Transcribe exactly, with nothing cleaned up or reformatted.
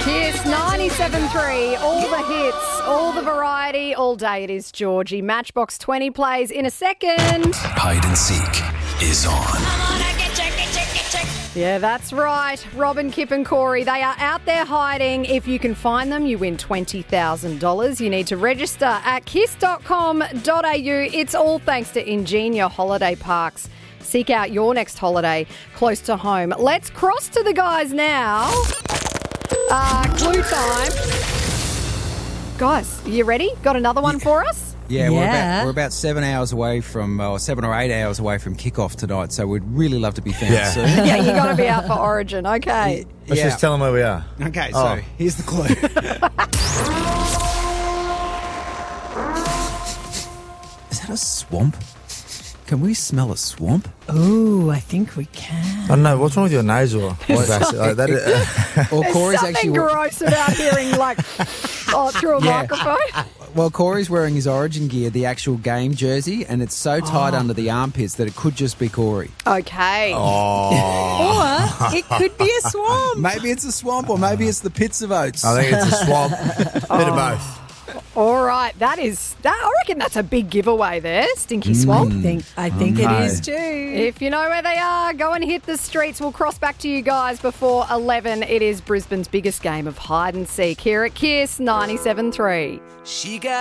Kiss ninety-seven three, all the hits, all the variety, all day it is Georgie. Matchbox twenty plays in a second. Hide and Seek is on. Yeah, that's right. Robin, Kip and Corey, they are out there hiding. If you can find them, you win twenty thousand dollars. You need to register at kiss dot com dot a u. It's all thanks to Ingenia Holiday Parks. Seek out your next holiday close to home. Let's cross to the guys now. Uh, clue time. Guys, you ready? Got another one for us? Yeah, We're, Yeah. about, we're about seven hours away from, or seven or eight hours away from kickoff tonight, so we'd really love to be found Yeah. soon. Yeah, you got to be out for Origin. Okay. Let's Yeah. just tell them where we are. Okay, so Oh. here's the clue. Is that a swamp? Can we smell a swamp? Ooh, I think we can. I don't know. What's wrong with your nasal? Like that, uh, Or There's Corey's something actually. gross about hearing like oh, through a Yeah. microphone. Well, Corey's wearing his Origin gear, the actual game jersey, and it's so tight under the armpits that it could just be Corey. Okay. oh, Or it could be a swamp. Maybe it's a swamp, or maybe it's the pits of oats. I think it's a swamp. Bit of both. All right. That is, that, I reckon that's a big giveaway there, Stinky Swamp. I think, I think no. it is too. If you know where they are, go and hit the streets. We'll cross back to you guys before eleven. It is Brisbane's biggest game of hide and seek here at Kiss ninety-seven three. She got